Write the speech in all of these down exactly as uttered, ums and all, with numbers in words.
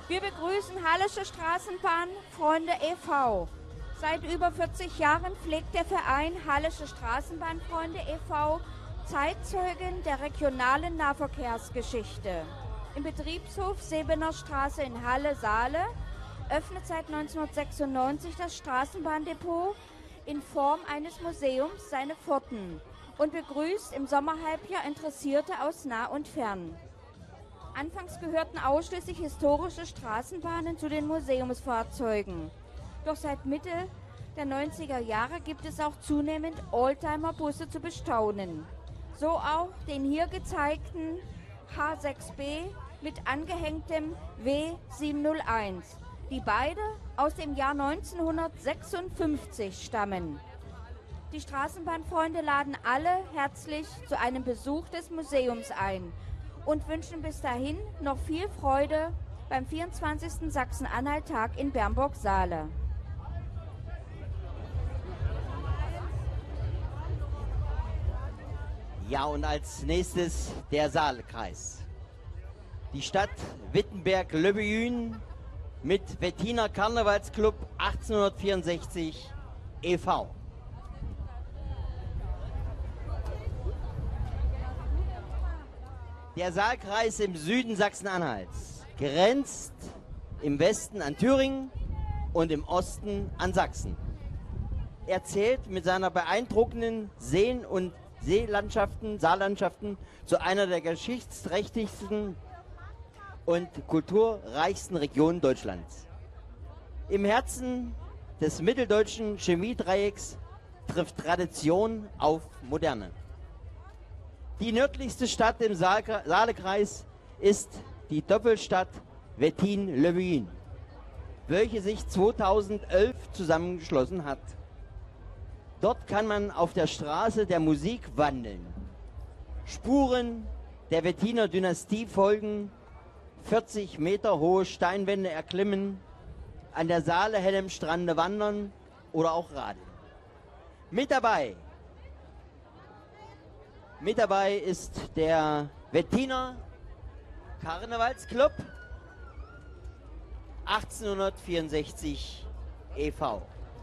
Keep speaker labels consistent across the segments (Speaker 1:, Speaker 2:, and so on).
Speaker 1: Wir begrüßen Hallische Straßenbahn Freunde e V Seit über vierzig Jahren pflegt der Verein Hallische Straßenbahnfreunde e V Zeitzeugen der regionalen Nahverkehrsgeschichte. Im Betriebshof Sebener Straße in Halle-Saale öffnet seit neunzehnhundertsechsundneunzig das Straßenbahndepot in Form eines Museums seine Pforten und begrüßt im Sommerhalbjahr Interessierte aus nah und fern. Anfangs gehörten ausschließlich historische Straßenbahnen zu den Museumsfahrzeugen. Doch seit Mitte der neunziger Jahre gibt es auch zunehmend Oldtimer-Busse zu bestaunen. So auch den hier gezeigten H sechs B mit angehängtem W siebenhunderteins, die beide aus dem Jahr neunzehnhundertsechsundfünfzig stammen. Die Straßenbahnfreunde laden alle herzlich zu einem Besuch des Museums ein und wünschen bis dahin noch viel Freude beim vierundzwanzigsten Sachsen-Anhalt-Tag in Bernburg-Saale.
Speaker 2: Ja, und als nächstes der Saalekreis. Die Stadt Wittenberg-Löbbejün mit Wettiner Karnevalsclub achtzehnhundertvierundsechzig e V Der Saalkreis im Süden Sachsen-Anhalts grenzt im Westen an Thüringen und im Osten an Sachsen. Er zählt mit seiner beeindruckenden Seen- und Seelandschaften, Saallandschaften zu einer der geschichtsträchtigsten und kulturreichsten Regionen Deutschlands. Im Herzen des mitteldeutschen Chemiedreiecks trifft Tradition auf Moderne. Die nördlichste Stadt im Saalekreis ist die Doppelstadt Wettin-Löbbejün, welche sich zweitausendelf zusammengeschlossen hat. Dort kann man auf der Straße der Musik wandeln, Spuren der Wettiner Dynastie folgen, vierzig Meter hohe Steinwände erklimmen, an der Saale hellem Strande wandern oder auch radeln. Mit dabei, mit dabei ist der Wettiner Karnevalsclub achtzehnhundertvierundsechzig e V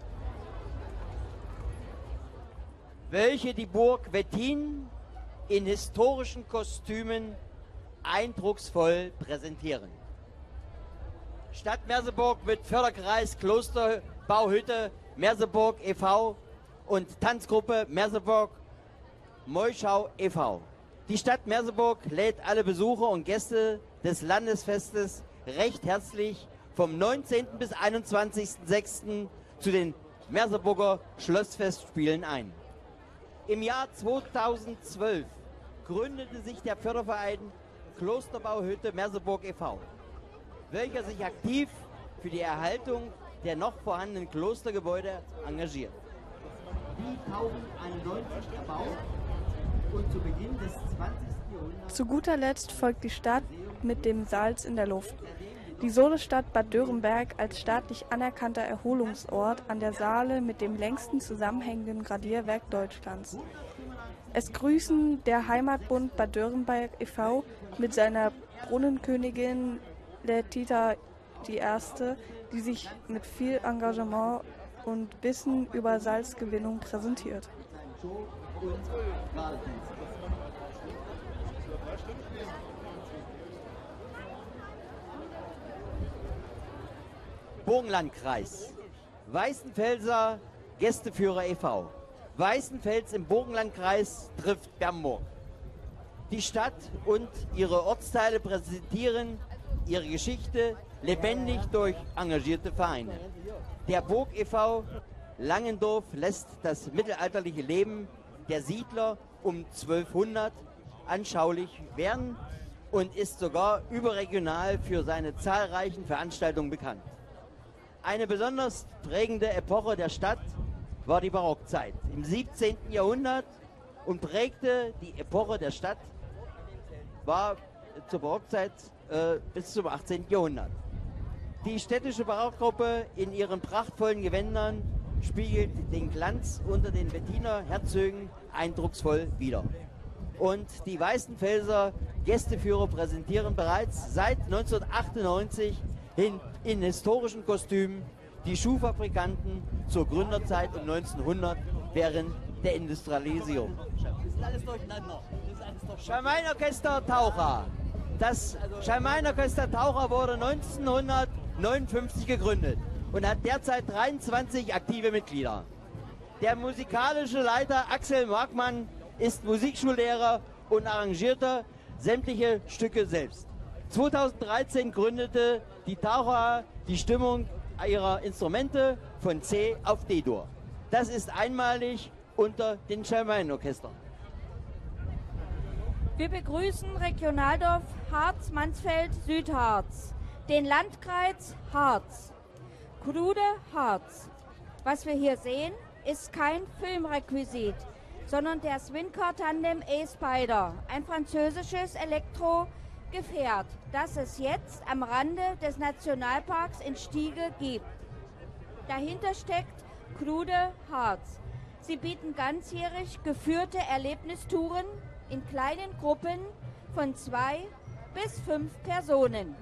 Speaker 2: welche die Burg Wettin in historischen Kostümen eindrucksvoll präsentieren. Stadt Merseburg mit Förderkreis Klosterbauhütte Merseburg e V und Tanzgruppe Merseburg Moischau e V Die Stadt Merseburg lädt alle Besucher und Gäste des Landesfestes recht herzlich vom neunzehnten bis einundzwanzigsten sechsten zu den Merseburger Schlossfestspielen ein. Im Jahr zweitausendzwölf gründete sich der Förderverein Klosterbauhütte Merseburg e V, welcher sich aktiv für die Erhaltung der noch vorhandenen Klostergebäude engagiert. Die tausendeinundneunzig erbaut und zu Beginn des zwanzigsten Jahrhunderts...
Speaker 3: Zu guter Letzt folgt die Stadt mit dem Salz in der Luft. Die Solestadt Bad Dörenberg als staatlich anerkannter Erholungsort an der Saale mit dem längsten zusammenhängenden Gradierwerk Deutschlands. Es grüßen der Heimatbund Bad Dörenberg e V mit seiner Brunnenkönigin Letita die Erste, die sich mit viel Engagement und Wissen über Salzgewinnung präsentiert.
Speaker 2: Burgenlandkreis, Weißenfelser Gästeführer e V Weißenfels im Burgenlandkreis trifft Bernburg. Die Stadt und ihre Ortsteile präsentieren ihre Geschichte lebendig durch engagierte Vereine. Der Burg e V Langendorf lässt das mittelalterliche Leben der Siedler um zwölfhundert anschaulich werden und ist sogar überregional für seine zahlreichen Veranstaltungen bekannt. Eine besonders prägende Epoche der Stadt war die Barockzeit im siebzehnten Jahrhundert und prägte die Epoche der Stadt, war zur Barockzeit äh, bis zum achtzehnten Jahrhundert. Die städtische Barockgruppe in ihren prachtvollen Gewändern spiegelt den Glanz unter den Wettiner Herzögen eindrucksvoll wider. Und die Weißenfelser Gästeführer präsentieren bereits seit neunzehnhundertachtundneunzig in, in historischen Kostümen die Schuhfabrikanten zur Gründerzeit um neunzehnhundert während der Industrialisierung. Das ist alles durcheinander. Schalmein-Orchester Taucher. Das Schalmein-Orchester Taucher wurde neunzehnhundertneunundfünfzig gegründet und hat derzeit dreiundzwanzig aktive Mitglieder. Der musikalische Leiter Axel Markmann ist Musikschullehrer und arrangierte sämtliche Stücke selbst. zweitausenddreizehn gründete die Taucher die Stimmung ihrer Instrumente von C auf D-Dur. Das ist einmalig unter den Schalmein-Orchestern.
Speaker 1: Wir begrüßen Regionaldorf Harz-Mansfeld-Südharz, den Landkreis Harz, Krude Harz. Was wir hier sehen, ist kein Filmrequisit, sondern der Swincar Tandem E-Spider, ein französisches Elektrogefährt, das es jetzt am Rande des Nationalparks in Stiege gibt. Dahinter steckt Krude Harz. Sie bieten ganzjährig geführte Erlebnistouren in kleinen Gruppen von zwei bis fünf Personen.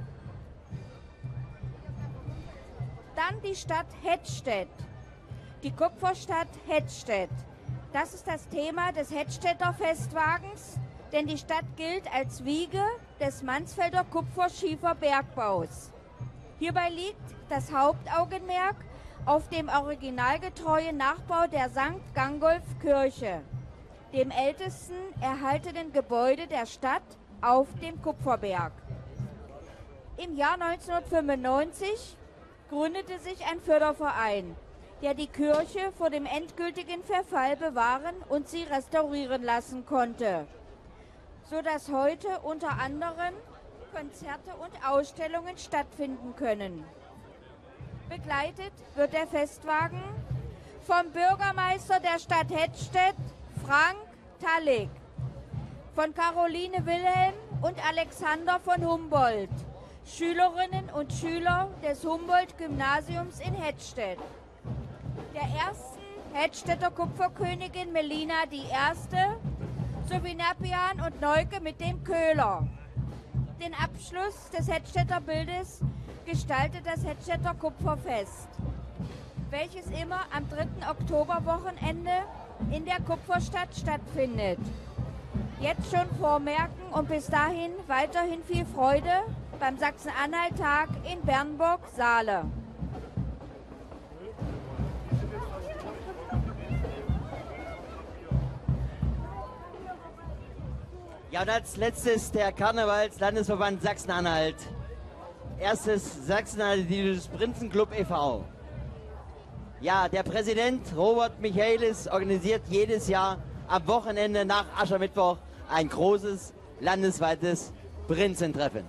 Speaker 1: Dann die Stadt Hettstedt, die Kupferstadt Hettstedt. Das ist das Thema des Hettstedter Festwagens, denn die Stadt gilt als Wiege des Mansfelder Kupferschieferbergbaus. Hierbei liegt das Hauptaugenmerk auf dem originalgetreuen Nachbau der Sankt Gangolf Kirche, dem ältesten erhaltenen Gebäude der Stadt auf dem Kupferberg. Im Jahr neunzehnhundertfünfundneunzig gründete sich ein Förderverein, der die Kirche vor dem endgültigen Verfall bewahren und sie restaurieren lassen konnte, sodass heute unter anderem Konzerte und Ausstellungen stattfinden können. Begleitet wird der Festwagen vom Bürgermeister der Stadt Hettstedt, Frank Tallig, von Caroline Wilhelm und Alexander von Humboldt, Schülerinnen und Schüler des Humboldt-Gymnasiums in Hettstedt, der ersten Hettstedter Kupferkönigin Melina die Erste sowie Napian und Neuke mit dem Köhler. Den Abschluss des Hettstedter Bildes gestaltet das Hettstedter Kupferfest, welches immer am dritten Oktoberwochenende in der Kupferstadt stattfindet. Jetzt schon vormerken und bis dahin weiterhin viel Freude beim Sachsen-Anhalt-Tag in Bernburg-Saale.
Speaker 2: Ja, und als letztes der Karnevals-Landesverband Sachsen-Anhalt. Erstes Sachsen-Anhaltisches Prinzenclub e V Ja, der Präsident Robert Michaelis organisiert jedes Jahr am Wochenende nach Aschermittwoch ein großes landesweites Prinzentreffen.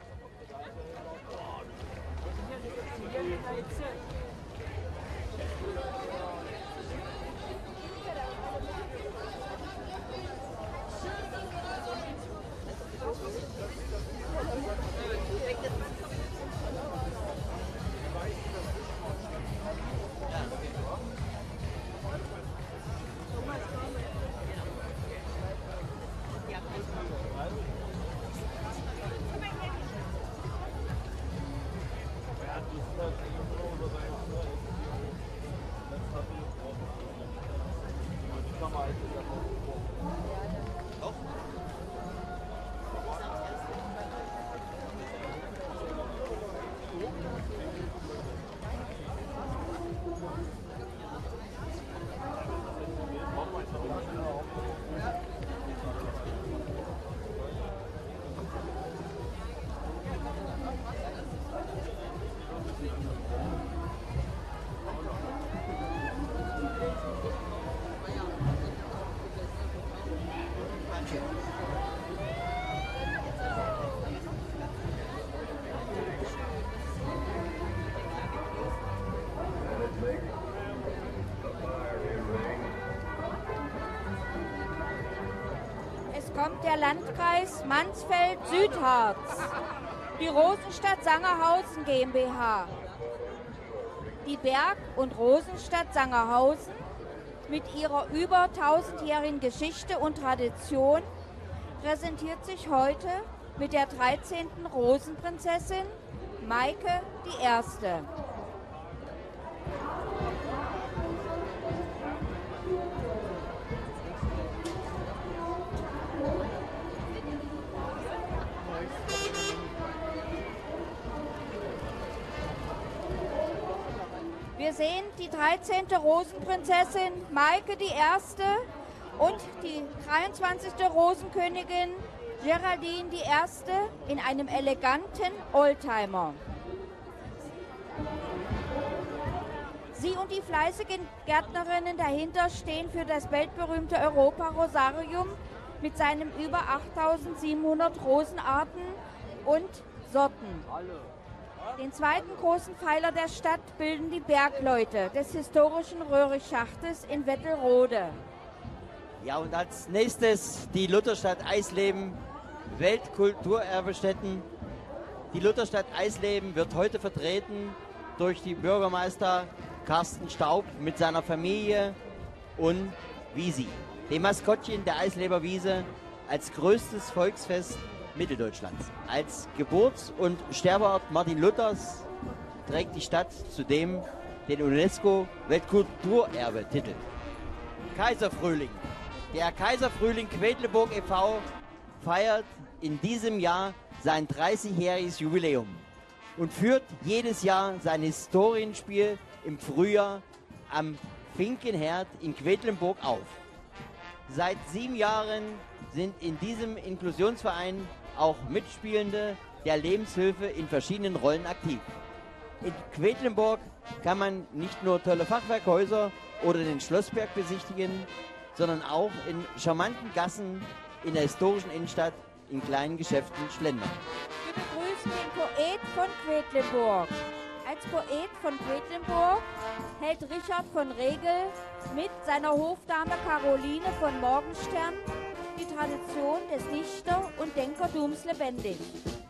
Speaker 1: Kommt der Landkreis Mansfeld-Südharz, die Rosenstadt Sangerhausen GmbH. Die Berg- und Rosenstadt Sangerhausen mit ihrer über tausendjährigen Geschichte und Tradition präsentiert sich heute mit der dreizehnten Rosenprinzessin Maike die Erste. Wir sehen die dreizehnte Rosenprinzessin Maike die Erste und die dreiundzwanzigste Rosenkönigin Geraldine die Erste in einem eleganten Oldtimer. Sie und die fleißigen Gärtnerinnen dahinter stehen für das weltberühmte Europa-Rosarium mit seinen über achttausendsiebenhundert Rosenarten und Sorten. Den zweiten großen Pfeiler der Stadt bilden die Bergleute des historischen Röhrichschachtes in Wettelrode.
Speaker 2: Ja, und als nächstes die Lutherstadt Eisleben, Weltkulturerbestätten. Die Lutherstadt Eisleben wird heute vertreten durch die Bürgermeister Carsten Staub mit seiner Familie und Wiesi, dem Maskottchen der Eisleber Wiese, als größtes Volksfest Mitteldeutschlands. Als Geburts- und Sterbeort Martin Luthers trägt die Stadt zudem den UNESCO-Weltkulturerbe-Titel. Kaiserfrühling. Der Kaiserfrühling Quedlinburg e V feiert in diesem Jahr sein dreißigjähriges Jubiläum und führt jedes Jahr sein Historienspiel im Frühjahr am Finkenherd in Quedlinburg auf. Seit sieben Jahren sind in diesem Inklusionsverein auch Mitspielende der Lebenshilfe in verschiedenen Rollen aktiv. In Quedlinburg kann man nicht nur tolle Fachwerkhäuser oder den Schlossberg besichtigen, sondern auch in charmanten Gassen in der historischen Innenstadt in kleinen Geschäften schlendern.
Speaker 1: Wir begrüßen den Poet von Quedlinburg. Als Poet von Quedlinburg hält Richard von Regel mit seiner Hofdame Caroline von Morgenstern die Tradition des Dichter- und Denkertums lebendig.